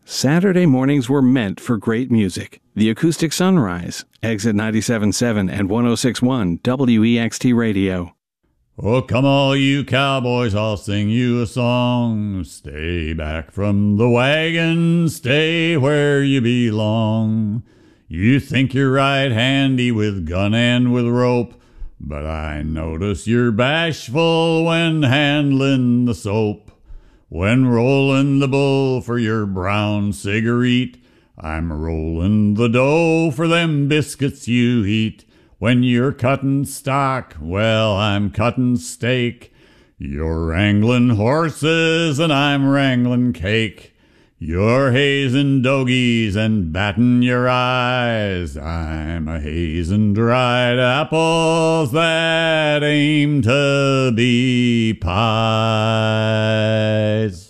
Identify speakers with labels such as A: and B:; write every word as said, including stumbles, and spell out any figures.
A: Saturday mornings were meant for great music. The Acoustic Sunrise, Exit ninety-seven point seven and one oh six point one W E X T Radio.
B: Oh, come all you cowboys, I'll sing you a song. Stay back from the wagon, stay where you belong. You think you're right handy with gun and with rope, but I notice you're bashful when handling the soap. When rolling the bull for your brown cigarette, I'm rolling the dough for them biscuits you eat. When you're cutting stock, well, I'm cutting steak. You're wrangling horses and I'm wrangling cake. You're hazing dogies and batting your eyes. I'm a hazing dried apples that aim to be pies.